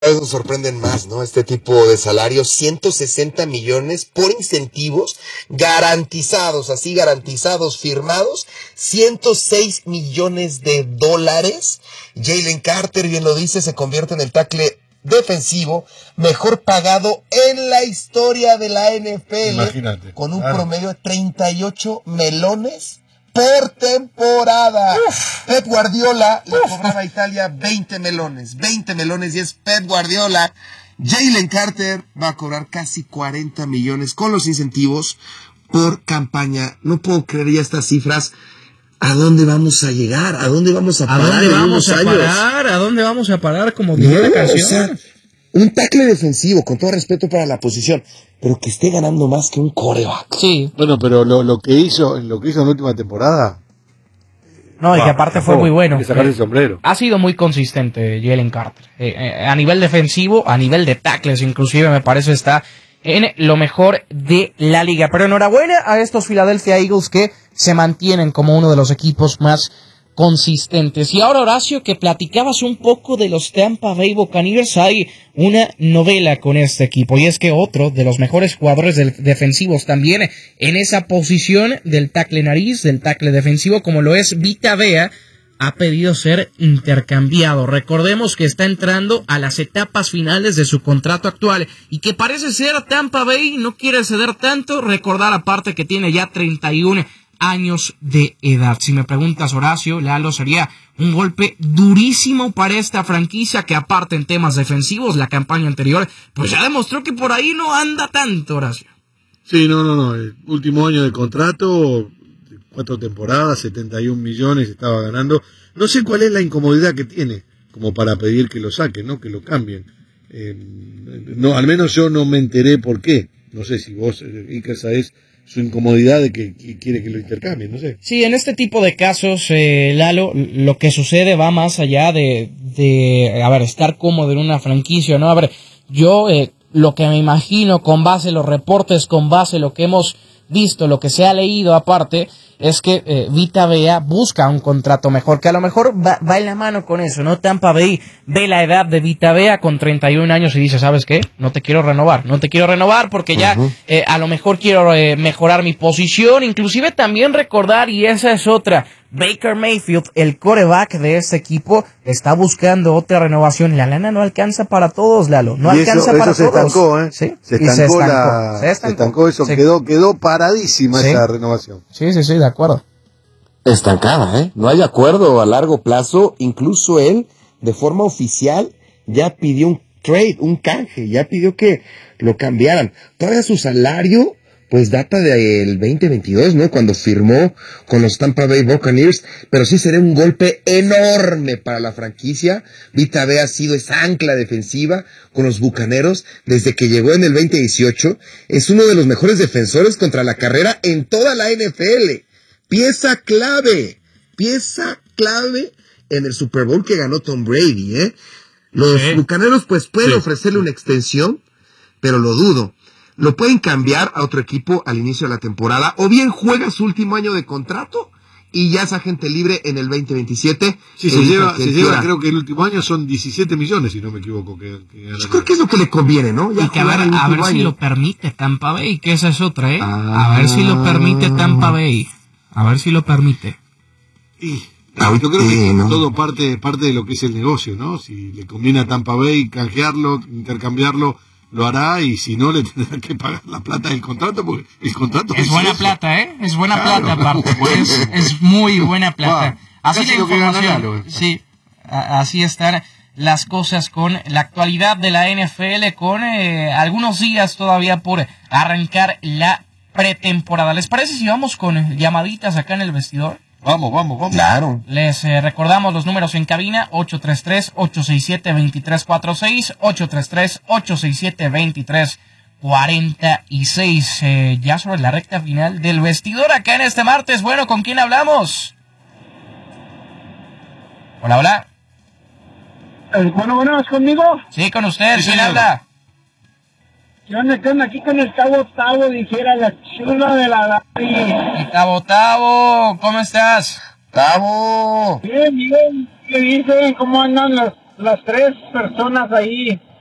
Cada vez nos sorprenden más, ¿no? Este tipo de salarios, 160 millones por incentivos garantizados, así garantizados, firmados, 106 millones de dólares. Jalen Carter, bien lo dice, se convierte en el tackle defensivo mejor pagado en la historia de la NFL. Imagínate, con un promedio de 38 melones por temporada. Pep Guardiola le cobraba a Italia 20 melones, y es Pep Guardiola. Jalen Carter va a cobrar casi 40 millones con los incentivos por campaña. No puedo creer ya estas cifras. ¿A dónde vamos a llegar? ¿A dónde vamos a parar? ¿A dónde vamos a parar? ¿A dónde vamos a parar? Como dice la canción. O sea, un tackle defensivo, con todo respeto para la posición, pero que esté ganando más que un quarterback. Sí. Bueno, pero lo que hizo en la última temporada. No, y que aparte fue muy bueno. Hay que sacar el sombrero. Ha sido muy consistente Jalen Carter. A nivel defensivo, a nivel de tackles, inclusive me parece está en lo mejor de la liga. Pero enhorabuena a estos Philadelphia Eagles que se mantienen como uno de los equipos más consistentes. Y ahora, Horacio, que platicabas un poco de los Tampa Bay Buccaneers, hay una novela con este equipo, y es que otro de los mejores jugadores defensivos también en esa posición del tackle nariz, del tackle defensivo, como lo es Vita Vea, ha pedido ser intercambiado. Recordemos que está entrando a las etapas finales de su contrato actual y que parece ser Tampa Bay no quiere ceder tanto. Recordar aparte que tiene ya 31 años de edad. Si me preguntas, Horacio, Lalo, sería un golpe durísimo para esta franquicia que aparte en temas defensivos, la campaña anterior, pues ya demostró que por ahí no anda tanto, Horacio. Sí, no. El último año de contrato, 4 temporadas, 71 millones estaba ganando. No sé cuál es la incomodidad que tiene como para pedir que lo saquen, ¿no? Que lo cambien. No, al menos yo no me enteré por qué. No sé si vos, Iker, sabés su incomodidad de que quiere que lo intercambien, no sé. Sí, en este tipo de casos, Lalo, lo que sucede va más allá de estar cómodo en una franquicia, ¿no? Yo lo que me imagino con base en los reportes, con base en lo que hemos visto, lo que se ha leído aparte, es que Vita Vea busca un contrato mejor, que a lo mejor va en la mano con eso, ¿no? Tampa Bay ve la edad de Vita Vea con 31 años y dice, ¿sabes qué? No te quiero renovar porque ya a lo mejor quiero mejorar mi posición, inclusive también recordar, y esa es otra, Baker Mayfield, el quarterback de este equipo, está buscando otra renovación. La lana no alcanza para todos, Lalo. No alcanza para todos. Se estancó, ¿eh? ¿Sí? Se estancó eso, sí. Quedó paradísima esa renovación. Sí, de acuerdo. Estancada, ¿eh? No hay acuerdo a largo plazo. Incluso él, de forma oficial, ya pidió un trade, un canje. Ya pidió que lo cambiaran. Todavía su salario pues data del 2022, ¿no? Cuando firmó con los Tampa Bay Buccaneers, pero sí sería un golpe enorme para la franquicia. Vita Vea ha sido esa ancla defensiva con los Bucaneros desde que llegó en el 2018. Es uno de los mejores defensores contra la carrera en toda la NFL. Pieza clave en el Super Bowl que ganó Tom Brady, ¿eh? Los Bucaneros pues pueden ofrecerle una extensión, pero lo dudo. Lo pueden cambiar a otro equipo al inicio de la temporada, o bien juega su último año de contrato y ya es agente libre en el 2027. Sí, se lleva, creo que el último año son 17 millones, si no me equivoco. Yo creo que es lo que le conviene, ¿no? Ya y que a ver si lo permite Tampa Bay, que esa es otra, ¿eh? A ver si lo permite Tampa Bay. A ver si lo permite. Yo creo que todo parte de lo que es el negocio, ¿no? Si le conviene a Tampa Bay canjearlo, intercambiarlo, lo hará, y si no, le tendrá que pagar la plata del contrato, porque el contrato es buena plata, ¿eh? Es buena plata, aparte. Es muy buena plata. Así la información. Sí, así están las cosas con la actualidad de la NFL, con algunos días todavía por arrancar la pretemporada. ¿Les parece si vamos con llamaditas acá en el vestidor? Vamos. Claro. Les recordamos los números en cabina: 833-867-2346, 833-867-2346. Ya sobre la recta final del vestidor acá en este martes. Bueno, ¿con quién hablamos? Hola. Bueno, ¿es conmigo? Sí, con usted. ¿Quién habla? ¿Qué onda aquí con el Tavo, dijera la chula de la y Tavo, ¿cómo estás? Tavo. Bien, ¿qué dicen? ¿Cómo andan los las tres personas ahí